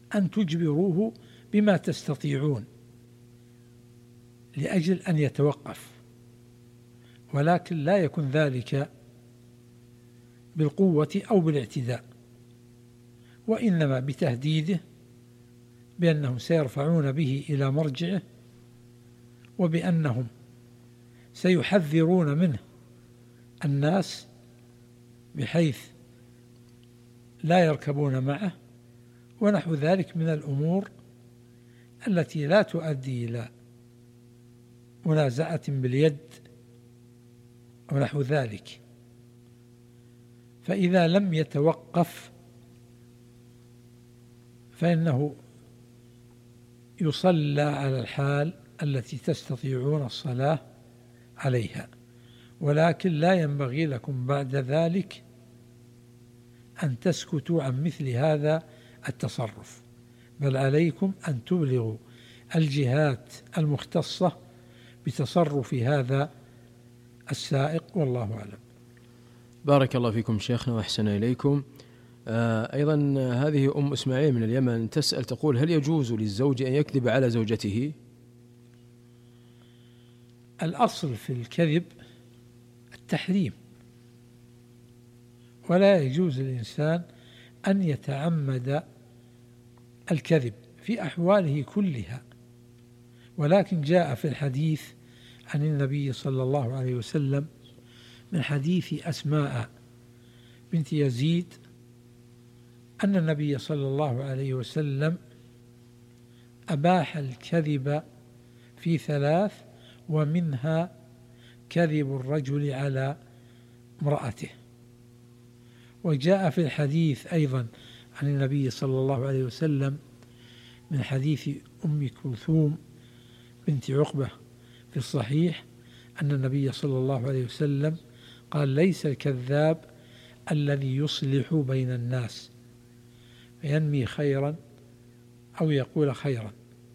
أن تجبروه بما تستطيعون لأجل أن يتوقف، ولكن لا يكن ذلك بالقوة أو بالاعتداء، وإنما بتهديده بأنهم سيرفعون به إلى مرجعه، وبأنهم سيحذرون منه الناس بحيث لا يركبون معه، ونحو ذلك من الأمور التي لا تؤدي إلى منازعة باليد ونحو ذلك. فإذا لم يتوقف فإنه يصلى على الحال التي تستطيعون الصلاة عليها، ولكن لا ينبغي لكم بعد ذلك أن تسكتوا عن مثل هذا التصرف، بل عليكم أن تبلغوا الجهات المختصة بتصرف هذا السائق، والله أعلم. بارك الله فيكم شيخنا وأحسن إليكم. أيضا هذه أم إسماعيل من اليمن تسأل تقول: هل يجوز للزوج أن يكذب على زوجته؟ الأصل في الكذب التحريم، ولا يجوز للإنسان أن يتعمد الكذب في أحواله كلها، ولكن جاء في الحديث عن النبي صلى الله عليه وسلم من حديث أسماء بنت يزيد أن النبي صلى الله عليه وسلم أباح الكذب في 3، ومنها كذب الرجل على امرأته. وجاء في الحديث أيضا عن النبي صلى الله عليه وسلم من حديث أم كلثوم بنت عقبة في الصحيح أن النبي صلى الله عليه وسلم قال: ليس الكذاب الذي يصلح بين الناس فينمي خيرا أو يقول خيرا.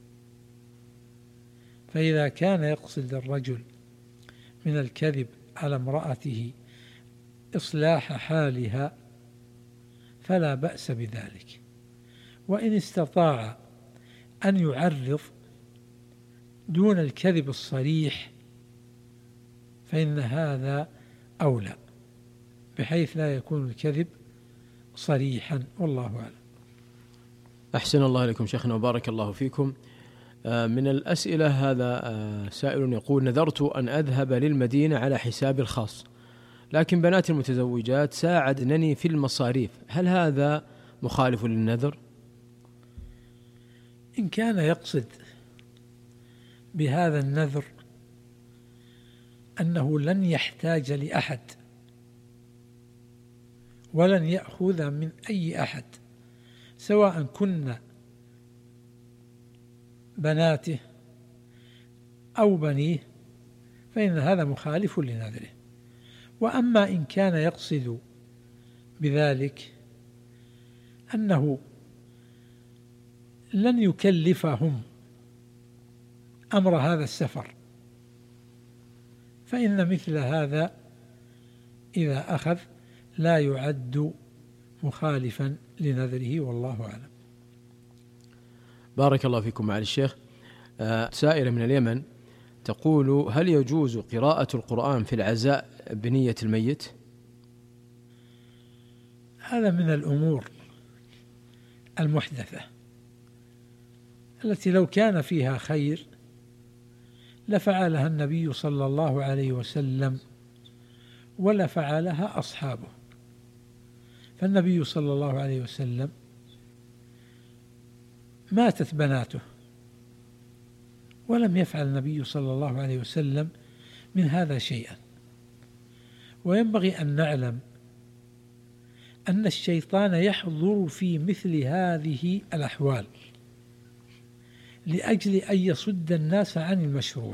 فإذا كان يقصد الرجل من الكذب على امرأته إصلاح حالها فلا بأس بذلك، وإن استطاع أن يعرض دون الكذب الصريح فإن هذا أولى، بحيث لا يكون الكذب صريحا، والله أعلم. أحسن الله إليكم شيخنا وبارك الله فيكم. من الأسئلة هذا سائل يقول: نذرت أن أذهب للمدينة على حسابي الخاص، لكن بناتي المتزوجات ساعدنني في المصاريف، هل هذا مخالف للنذر؟ إن كان يقصد بهذا النذر أنه لن يحتاج لأحد ولن يأخذ من أي أحد سواء كن بناته أو بنيه، فإن هذا مخالف لنذره. وأما إن كان يقصد بذلك أنه لن يكلفهم أمر هذا السفر، فإن مثل هذا إذا أخذ لا يعد مخالفا لنذره، والله أعلم. بارك الله فيكم معالي الشيخ. سائلة من اليمن تقول: هل يجوز قراءة القرآن في العزاء بنية الميت؟ هذا من الأمور المحدثة التي لو كان فيها خير لفعلها النبي صلى الله عليه وسلم ولفعلها أصحابه. فالنبي صلى الله عليه وسلم ماتت بناته ولم يفعل النبي صلى الله عليه وسلم من هذا شيئا. وينبغي أن نعلم أن الشيطان يحضر في مثل هذه الأحوال لأجل أن يصد الناس عن المشروع.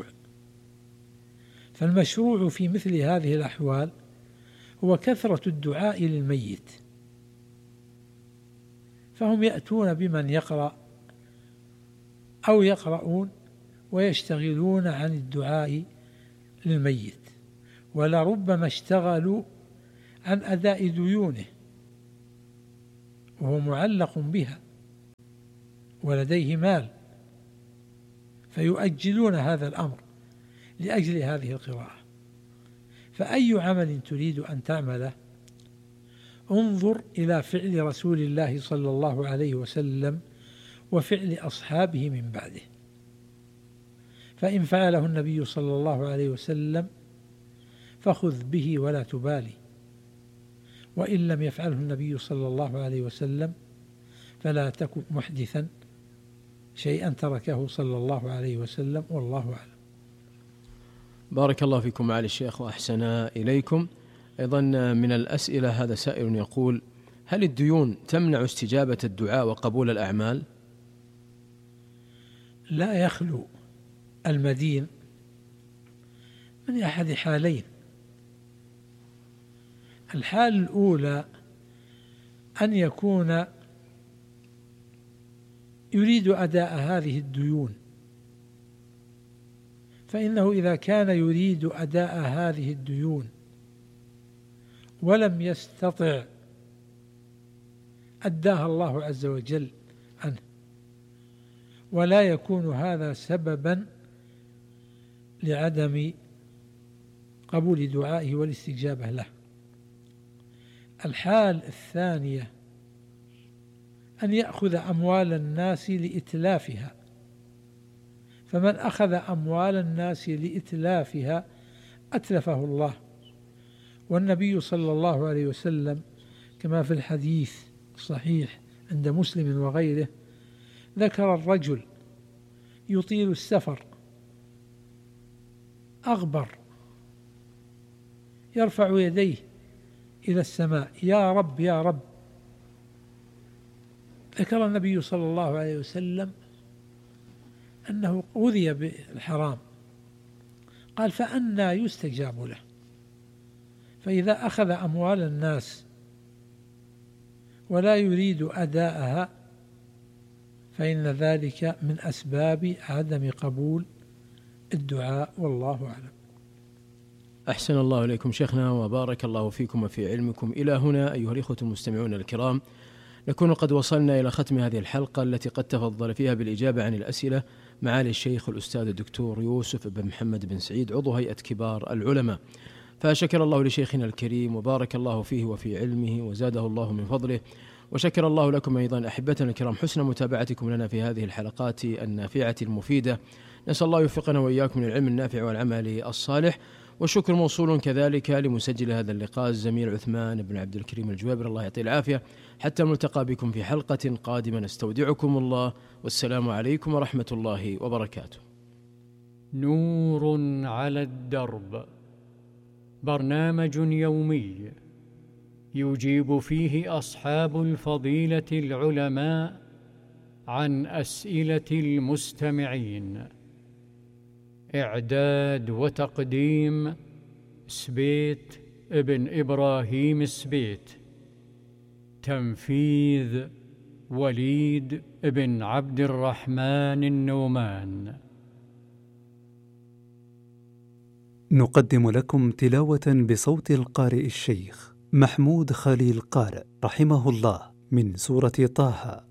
فالمشروع في مثل هذه الأحوال هو كثرة الدعاء للميت، فهم يأتون بمن يقرأ أو يقرؤون ويشتغلون عن الدعاء للميت، ولربما اشتغلوا عن أداء ديونه وهو معلق بها، ولديه مال، فيؤجلون هذا الأمر لأجل هذه القراءة. فأي عمل تريد أن تعمله انظر إلى فعل رسول الله صلى الله عليه وسلم وفعل أصحابه من بعده، فإن فعله النبي صلى الله عليه وسلم فخذ به ولا تبالي، وإن لم يفعله النبي صلى الله عليه وسلم فلا تكن محدثا شيئا تركه صلى الله عليه وسلم، والله أعلم. بارك الله فيكم معالي الشيخ وأحسن إليكم. أيضا من الأسئلة هذا سائل يقول: هل الديون تمنع استجابة الدعاء وقبول الأعمال؟ لا يخلو المدين من أحد حالين. الحال الأولى أن يكون يريد أداء هذه الديون، فإنه إذا كان يريد أداء هذه الديون ولم يستطع أداها الله عز وجل عنه، ولا يكون هذا سببا لعدم قبول دعائه والاستجابة له. الحال الثانية أن يأخذ أموال الناس لإتلافها، فمن أخذ أموال الناس لإتلافها أتلفه الله. والنبي صلى الله عليه وسلم كما في الحديث الصحيح عند مسلم وغيره ذكر الرجل يطيل السفر أغبر يرفع يديه إلى السماء: يا رب يا رب. ذكر النبي صلى الله عليه وسلم أنه غذي بالحرام، قال: فأنى يستجاب له؟ فإذا أخذ أموال الناس ولا يريد أداءها فإن ذلك من أسباب عدم قبول الدعاء، والله أعلم. أحسن الله إليكم شيخنا وبارك الله فيكم وفي علمكم. إلى هنا أيها الإخوة المستمعون الكرام نكون قد وصلنا إلى ختم هذه الحلقة التي قد تفضل فيها بالإجابة عن الأسئلة معالي الشيخ الأستاذ الدكتور يوسف بن محمد بن سعيد عضو هيئة كبار العلماء، فشكر الله لشيخنا الكريم وبارك الله فيه وفي علمه وزاده الله من فضله، وشكر الله لكم أيضا أحبتنا الكرام حسن متابعتكم لنا في هذه الحلقات النافعة المفيدة. نسأل الله يوفقنا وإياكم للعلم النافع والعمل الصالح. والشكر موصول كذلك لمسجل هذا اللقاء الزميل عثمان بن عبد الكريم الجوابر، الله يعطيه العافية. حتى نلتقى بكم في حلقة قادمة، نستودعكم الله، والسلام عليكم ورحمة الله وبركاته. نور على الدرب، برنامج يومي يجيب فيه أصحاب الفضيلة العلماء عن أسئلة المستمعين. إعداد وتقديم سبيت ابن إبراهيم سبيت. تنفيذ وليد ابن عبد الرحمن النومان. نقدم لكم تلاوة بصوت القارئ الشيخ محمود خليل قارئ رحمه الله من سورة طه